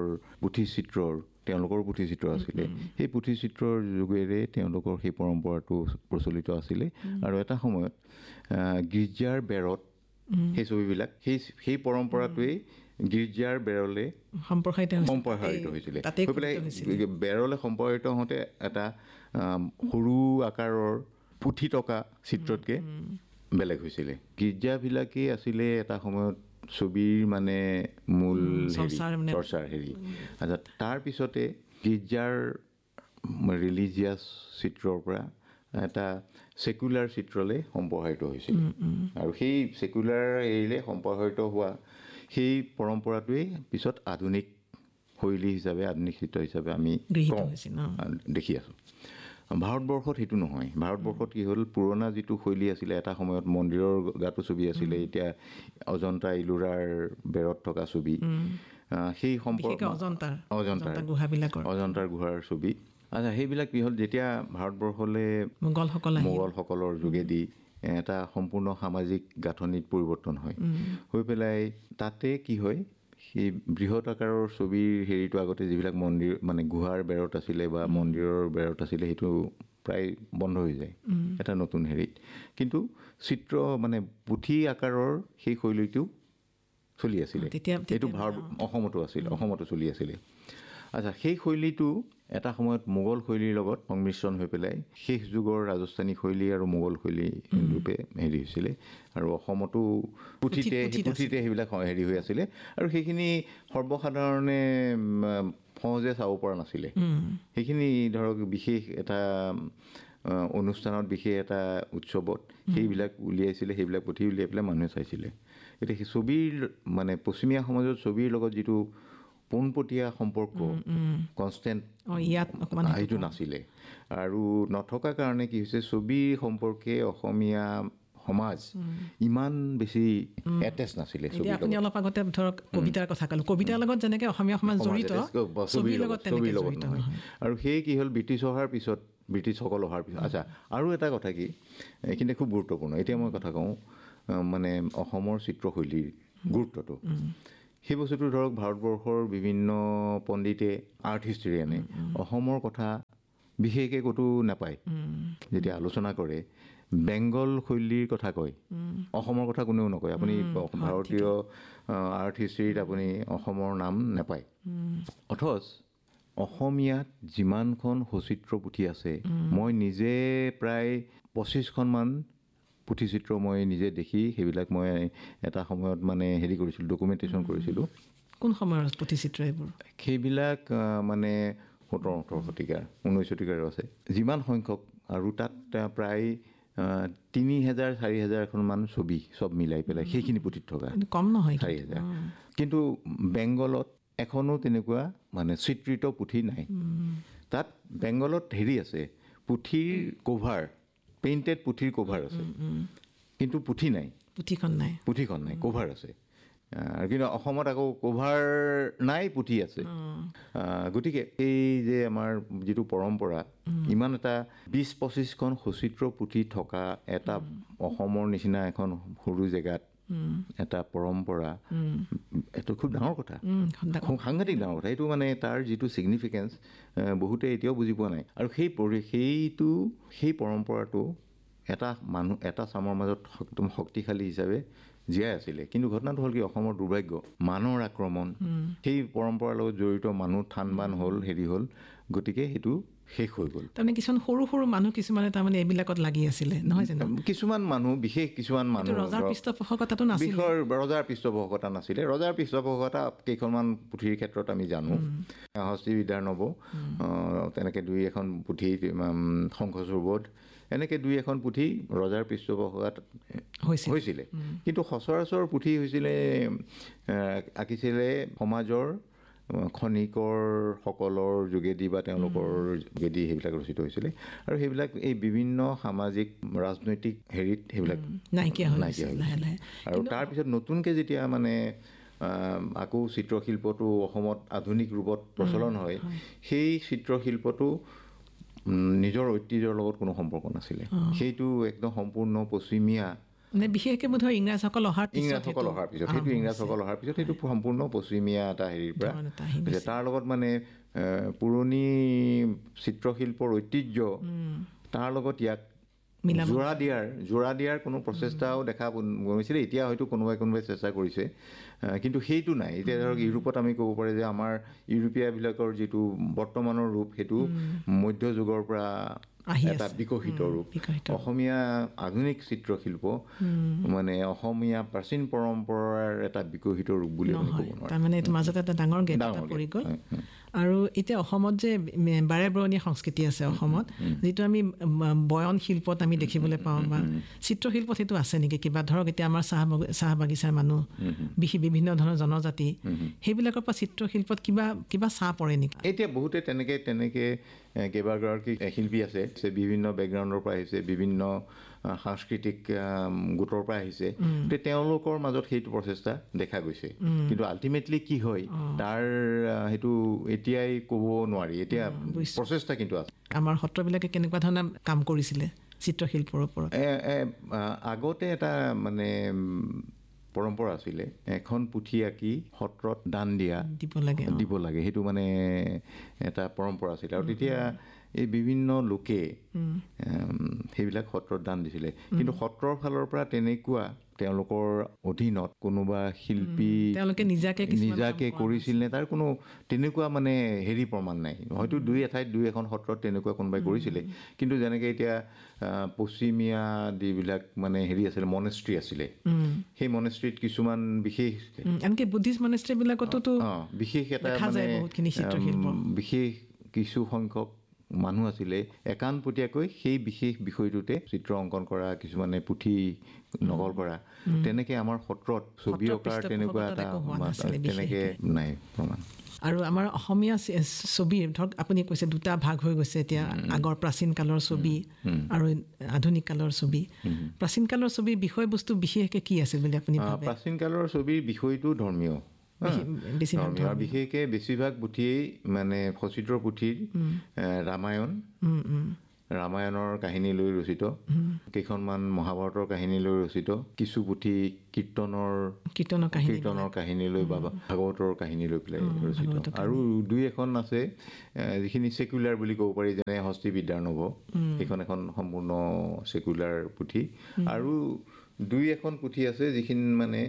Speaker 3: পুথিচিত্ৰ আছিলে সেই পুথিচিত্ৰৰ যোগেৰে তেওঁলোকৰ সেই পৰম্পৰাটো প্ৰচলিত আছিলে আৰু এটা সময়ত গীৰ্জাৰ বেৰত সেই ছবিবিলাক সেই পৰম্পৰাটোৱেই গীৰ্জাৰ বেৰলৈ সম্প্ৰসাৰিত হৈছিলে হৈ পেলাই বেৰলৈ সম্প্ৰসাৰিত হওঁতে এটা সৰু আকাৰৰ পুথি থকা চিত্ৰতকৈ বেলেগ হৈছিলে গীৰ্জাবিলাকেই আছিলে এটা সময়ত ছবিৰ মানে মূল চৰ্চাৰ হেৰি আচ্ছা তাৰপিছতে গীৰ্জাৰ ৰিলিজিয়াছ চিত্ৰৰ পৰা এটা ছেকুলাৰ চিত্ৰলৈ সম্প্ৰসাৰিত হৈছিল আৰু সেই ছেকুলাৰ হেৰিলে সম্প্ৰসাৰিত হোৱা সেই পৰম্পৰাটোৱেই পিছত আধুনিক শৈলী হিচাপে আধুনিক চিত্ৰ হিচাপে আমি দেখি আছোঁ ভাৰতবৰ্ষত সেইটো নহয় ভাৰতবৰ্ষত কি হ'ল পুৰণা যিটো শৈলী আছিলে এটা সময়ত মন্দিৰৰ গাতো ছবি আছিলে এতিয়া অজন্তা ইলোৰাৰ বেৰত থকা ছবি সেই অজন্তাৰ গুহাৰ ছবি আচ্ছা সেইবিলাক কি হ'ল যেতিয়া ভাৰতবৰ্ষলৈ মোগলসকলৰ যোগেদি এটা সম্পূৰ্ণ সামাজিক গাঁথনিত পৰিৱৰ্তন হয় হৈ পেলাই তাতে কি হয় সেই বৃহৎ আকাৰৰ ছবিৰ হেৰিটো আগতে যিবিলাক মন্দিৰ মানে গুহাৰ বেৰত আছিলে বা মন্দিৰৰ বেৰত আছিলে সেইটো প্ৰায় বন্ধ হৈ যায় এটা নতুন হেৰিত কিন্তু চিত্ৰ মানে পুথি আকাৰৰ সেই শৈলীটো চলি আছিলে এইটো অসমতো চলি আছিলে আচ্ছা সেই শৈলীটো এটা সময়ত মোগল শৈলীৰ লগত সংমিশ্ৰণ হৈ পেলাই শেষ যুগৰ ৰাজস্থানী শৈলী আৰু মোগল শৈলী ৰূপে হেৰি হৈছিলে আৰু অসমতো পুথিতে সেইবিলাক হেৰি হৈ আছিলে আৰু সেইখিনি সৰ্বসাধাৰণে সহজে চাব পৰা নাছিলে সেইখিনি ধৰক বিশেষ এটা অনুষ্ঠানত বিশেষ এটা উৎসৱত সেইবিলাক উলিয়াইছিলে সেইবিলাক পুথি উলিয়াই পেলাই মানুহে চাইছিলে এতিয়া সেই ছবিৰ মানে পশ্চিমীয়া সমাজত ছবিৰ লগত যিটো পোনপটীয়া সম্পৰ্ক কনষ্টেণ্ট সেইটো নাছিলে আৰু নথকাৰ কাৰণে কি হৈছে ছবিৰ সম্পৰ্কে অসমীয়া সমাজ ইমান বেছি এটেচ নাছিলে
Speaker 2: এতিয়া আপুনি অলপ আগতে ধৰক কবিতাৰ কথা ক'লে কবিতাৰ লগত যেনেকৈ অসমীয়া সমাজ জড়িত ছবিৰ লগত তেনেকৈ জড়িত নহয়
Speaker 3: আৰু সেই কি হ'ল ব্ৰিটিছ অহাৰ পিছত ব্ৰিটিছসকল অহাৰ পিছত আচ্ছা আৰু এটা কথা কি এইখিনিতে খুব গুৰুত্বপূৰ্ণ এতিয়া মই কথা কওঁ মানে অসমৰ চিত্ৰশৈলীৰ গুৰুত্বটো সেই বস্তুটো ধৰক ভাৰতবৰ্ষৰ বিভিন্ন পণ্ডিতে আৰ্ট হিষ্টৰিয়ানে অসমৰ কথা বিশেষকৈ ক'তো নাপায় যেতিয়া আলোচনা কৰে বেংগল শৈলীৰ কথা কয় অসমৰ কথা কোনেও নকয় আপুনি ভাৰতীয় আৰ্ট হিষ্ট্ৰীত আপুনি অসমৰ নাম নাপায় অথচ অসমীয়াত যিমানখন সচিত্ৰ পুথি আছে মই নিজে প্ৰায় 25খনমান পুথিচিত্ৰ মই নিজে দেখি সেইবিলাক মই এটা সময়ত মানে হেৰি কৰিছিলোঁ ডকুমেণ্টেশ্যন কৰিছিলোঁ
Speaker 2: কোন সময়ৰ পুথিচিত্ৰ এইবোৰ
Speaker 3: সেইবিলাক মানে 17-18 শতিকাৰ 19 শতিকাৰো আছে যিমান সংখ্যক আৰু তাত প্ৰায় 3000-4000 এখনমান ছবি চব মিলাই পেলাই সেইখিনি পুথিত থকা
Speaker 2: কম নহয়
Speaker 3: 4000 কিন্তু বেংগলত এখনো তেনেকুৱা মানে চিত্ৰিত পুথি নাই তাত বেংগলত হেৰি আছে পুথিৰ কভাৰ পেইণ্টেড পুথিৰ কভাৰ আছে কিন্তু পুথি নাই পুথিখন নাই কভাৰ আছে কিন্তু অসমত আকৌ কভাৰ নাই পুথি আছে গতিকে এই যে আমাৰ যিটো পৰম্পৰা ইমান এটা 20-25খন সচিত্ৰ পুথি থকা এটা অসমৰ নিচিনা এখন সৰু জেগাত এটা পৰম্পৰা এইটো খুব ডাঙৰ কথা খুব সাংঘাতিক ডাঙৰ কথা এইটো মানে তাৰ যিটো ছিগনিফিকেঞ্চ বহুতে এতিয়াও বুজি পোৱা নাই আৰু সেই পৰম্পৰাটো এটা মানুহ এটা চামৰ মাজত একদম শক্তিশালী হিচাপে জীয়াই আছিলে কিন্তু ঘটনাটো হ'ল কি অসমৰ দুৰ্ভাগ্য মানুহৰ আক্ৰমণ সেই পৰম্পৰাৰ লগত জড়িত মানুহ থানবান হ'ল হেৰি হ'ল গতিকে সেইটো শেষ হৈ গ'ল
Speaker 2: তাৰমানে কিছুমান সৰু সৰু মানুহ কিছুমানে তাৰমানে এইবিলাকত লাগি আছিলে নহয় জানো
Speaker 3: কিছুমান মানুহ বিশেষ কিছুমান মানুহ
Speaker 2: ৰজাৰ পৃষ্ঠপোষকতাটো নাছিলে
Speaker 3: ৰজাৰ পৃষ্ঠপোষকতা নাছিলে ৰজাৰ পৃষ্ঠপোষকতা কেইখনমান পুথিৰ ক্ষেত্ৰত আমি জানো হস্তিবিদ্যাৰ নব তেনেকৈ 2-এখন পুথি শংখচূড়বোধ এনেকৈ 2-এখন পুথি ৰজাৰ পৃষ্ঠপোষকতাত হৈছিলে কিন্তু সচৰাচৰ পুথি হৈছিলে আঁকিছিলে সমাজৰ খনিকৰসকলৰ যোগেদি বা তেওঁলোকৰ যোগেদি সেইবিলাক ৰচিত হৈছিলে আৰু সেইবিলাক এই বিভিন্ন সামাজিক ৰাজনৈতিক হেৰিত সেইবিলাক নাইকিয়া হৈছিলে আৰু তাৰপিছত নতুনকৈ যেতিয়া মানে আকৌ চিত্ৰশিল্পটো অসমত আধুনিক ৰূপত প্ৰচলন হয় সেই চিত্ৰশিল্পটো নিজৰ ঐতিহ্যৰ লগত কোনো সম্পৰ্ক নাছিলে সেইটো একদম সম্পূৰ্ণ পশ্চিমীয়া
Speaker 2: মানে বিশেষকৈ বোধহয় ইংৰাজসকল অহাৰ পিছত
Speaker 3: সেইটো সম্পূৰ্ণ পশ্চিমীয়া এটা হেৰিৰ পৰা তাৰ লগত মানে পুৰণি চিত্ৰশিল্পৰ ঐতিহ্য তাৰ লগত ইয়াক জোৰা দিয়াৰ কোনো প্ৰচেষ্টাও দেখা গৈছিলে এতিয়া হয়তো কোনোবাই চেষ্টা কৰিছে কিন্তু সেইটো নাই এতিয়া ধৰক ইউৰোপত আমি ক'ব পাৰি যে আমাৰ ইউৰোপীয়বিলাকৰ যিটো বৰ্তমানৰ ৰূপ সেইটো মধ্যযুগৰ পৰা এটা বিকশিত ৰূপ অসমীয়া আধুনিক চিত্ৰশিল্প মানে অসমীয়া প্ৰাচীন পৰম্পৰাৰ এটা বিকশিত ৰূপ বুলি আমি ক'ব নোৱাৰোঁ
Speaker 2: তাৰমানে এইটো মাজতে এটা ডাঙৰ গেপ এটা পৰি গ'ল আৰু এতিয়া অসমত যে বাৰে বৰণীয়া সংস্কৃতি আছে অসমত যিটো আমি বয়ন শিল্পত আমি দেখিবলৈ পাওঁ বা চিত্ৰশিল্পত সেইটো আছে নেকি কিবা ধৰক এতিয়া আমাৰ চাহ বাগিচাৰ মানুহ বিভিন্ন ধৰণৰ জনজাতি সেইবিলাকৰ পৰা চিত্ৰশিল্পত কিবা চাহ পৰে নেকি
Speaker 3: এতিয়া বহুতে তেনেকৈ কেইবাগৰাকী শিল্পী আছে বিভিন্ন বেকগ্ৰাউণ্ডৰ পৰা আহিছে বিভিন্ন সাংস্কৃতিক গোটৰ পৰা আহিছে তেওঁলোকৰ মাজত সেইটো প্ৰচেষ্টা দেখা গৈছে কিন্তু আল্টিমেটলি কি হয় তাৰ সেইটো এতিয়াই ক'ব নোৱাৰি এতিয়া প্ৰচেষ্টা কিন্তু আছে
Speaker 2: আমাৰ সত্ৰবিলাকে কেনেকুৱা ধৰণৰ কাম কৰিছিলে চিত্ৰশিল্পৰ ওপৰত
Speaker 3: আগতে এটা মানে পৰম্পৰা আছিলে এখন পুথি আঁকি সত্ৰত দান দিব লাগে সেইটো মানে এটা পৰম্পৰা আছিলে আৰু তেতিয়া এই বিভিন্ন লোকে সেইবিলাক সত্ৰত দান দিছিলে কিন্তু সত্ৰৰ ফালৰ পৰা তেনেকুৱা তেওঁলোকৰ অধীনত কোনোবা শিল্পী
Speaker 2: তেওঁলোকে নিজাকে
Speaker 3: কৰিছিল নে তাৰ কোনো তেনেকুৱা মানে হেৰি প্ৰমাণ নাই হয়তো 2-এখন সত্ৰত তেনেকুৱা কোনোবাই কৰিছিলে কিন্তু যেনেকৈ এতিয়া পশ্চিমীয়া যিবিলাক মানে হেৰি আছিলে মনেষ্ট্ৰী আছিলে সেই মনেষ্ট্ৰীত কিছুমান বিশেষ
Speaker 2: আনকি বুদ্ধিষ্ট মনেষ্ট্ৰীবিলাকতো
Speaker 3: বিশেষ এটা মানে বিশেষ কিছু সংখ্যক মানুহ আছিলে একানপতীয়াকৈ সেই বিশেষ বিষয়টোতে চিত্ৰ অংকন কৰা কিছুমানে পুথি নকল কৰা তেনেকৈ আমাৰ সত্ৰত ছবি অঁকাৰ তেনেকুৱা এটা তেনেকৈ নাই প্ৰমাণ
Speaker 2: আৰু আমাৰ অসমীয়া ছবিৰ ধৰক আপুনি কৈছে দুটা ভাগ হৈ গৈছে এতিয়া, আগৰ প্ৰাচীন কালৰ ছবি আৰু আধুনিক কালৰ ছবি। প্ৰাচীন কালৰ ছবিৰ বিষয়বস্তু বিশেষকৈ কি আছিল বুলি আপুনি ভাবে?
Speaker 3: প্ৰাচীন কালৰ ছবিৰ বিষয়টো ধৰ্মীয়, ধৰ্মীয় বিশেষকৈ বেছিভাগ পুথিয়েই মানে সচিত্ৰ পুথিৰ ৰামায়ণৰ কাহিনী লৈ ৰচিত, কেইখনমান মহাভাৰতৰ কাহিনী লৈ ৰচিত, কিছু পুথি কীৰ্তনৰ কাহিনী লৈ বা ভাগৱতৰ কাহিনী লৈ পেলাই ৰচিত, আৰু দুই এখন আছে যিখিনি ছেকুলাৰ বুলি ক'ব পাৰি, যেনে হস্তি বিদ্যাৰ্ণৱ, সেইখন এখন সম্পূৰ্ণ ছেকুলাৰ পুথি, আৰু দুই এখন পুথি আছে যিখিনি মানে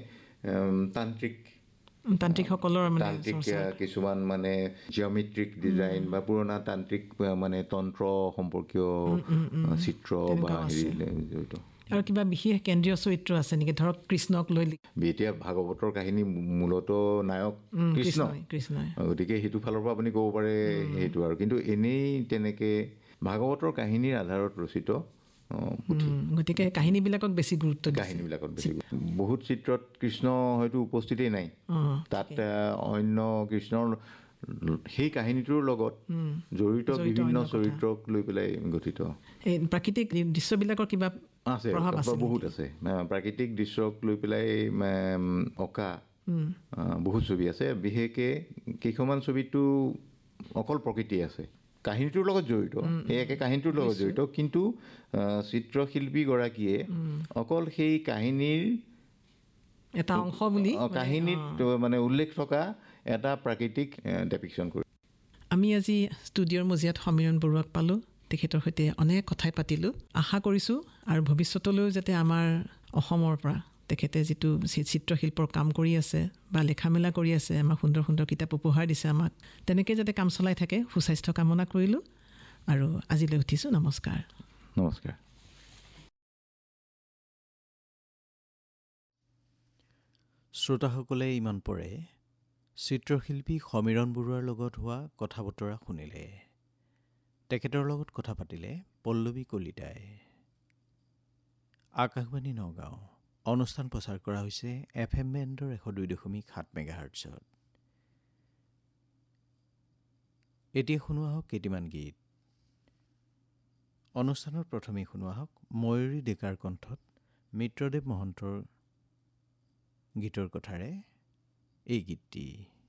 Speaker 2: তান্ত্ৰিকসকলৰ
Speaker 3: কিছুমান মানে জিঅ'মেট্ৰিক ডিজাইন বা পুৰণা তান্ত্ৰিক মানে তন্ত্ৰ সম্পৰ্কীয় চিত্ৰ বা হেৰি জড়িত।
Speaker 2: আৰু কিবা বিশেষ কেন্দ্ৰীয় চৰিত্ৰ আছে নেকি, ধৰক কৃষ্ণক লৈ?
Speaker 3: এতিয়া ভাগৱতৰ কাহিনী মূলতঃ নায়ক কৃষ্ণ, গতিকে সেইটো ফালৰ পৰা আপুনি ক'ব পাৰে সেইটো, আৰু কিন্তু এনেই তেনেকে ভাগৱতৰ কাহিনীৰ আধাৰত ৰচিত পুথি,
Speaker 2: গতিকে কাহিনীবিলাকক বেছি গুৰুত্ব
Speaker 3: বহুত চিত্ৰত কৃষ্ণ হয়তো উপস্থিতেই নাই, তাত অন্য কৃষ্ণৰ সেই কাহিনীটোৰ লগত জড়িত বিভিন্ন চৰিত্ৰক লৈ পেলাই গঠিত।
Speaker 2: প্ৰাকৃতিক দৃশ্যবিলাকৰ কিবা
Speaker 3: আছে, বহুত আছে, প্ৰাকৃতিক দৃশ্যক লৈ পেলাই অঁকা বহুত ছবি আছে। বিশেষকৈ কেইখনমান ছবিতো অকল প্ৰকৃতি আছে, কাহিনীটোৰ লগত জড়িত, সেই একে কাহিনীটোৰ লগত জড়িত, কিন্তু চিত্ৰশিল্পীগৰাকীয়ে অকল সেই কাহিনীৰ
Speaker 2: এটা অংশ বুলি
Speaker 3: কাহিনীত মানে উল্লেখ থকা এটা প্ৰাকৃতিক ডেপিকশ্যন কৰি।
Speaker 2: আমি আজি ষ্টুডিঅ'ৰ মজিয়াত সমীৰণ বৰুৱাক পালোঁ, তেখেতৰ সৈতে অনেক কথাই পাতিলোঁ। আশা কৰিছোঁ আৰু ভৱিষ্যতলৈও যাতে আমাৰ অসমৰ পৰা তেখেতে যিটো চিত্ৰশিল্পৰ কাম কৰি আছে বা লেখা মেলা কৰি আছে, আমাক সুন্দৰ সুন্দৰ কিতাপ উপহাৰ দিছে আমাক, তেনেকৈ যাতে কাম চলাই থাকে, সুস্বাস্থ্য কামনা কৰিলোঁ আৰু আজিলৈ উঠিছোঁ। নমস্কাৰ।
Speaker 3: নমস্কাৰ।
Speaker 1: শ্ৰোতাসকলে ইমান পৰে চিত্ৰশিল্পী সমীৰণ বৰুৱাৰ লগত হোৱা কথা বতৰা শুনিলে। তেখেতৰ লগত কথা পাতিলে পল্লৱী কলিতাই। আকাশবাণী নগাঁও। অনুষ্ঠান প্ৰচাৰ কৰা হৈছে FM বেণ্ডৰ 102.7 মেগাহাৰ্টছত। এতিয়া শুনোৱা হওক কেইটিমান গীত। অনুষ্ঠানৰ প্ৰথমেই শুনোৱা হওক ময়ূৰী ডেকাৰ কণ্ঠত মিত্ৰদেৱ মহন্তৰ গীতৰ কথাৰে এই গীতটি।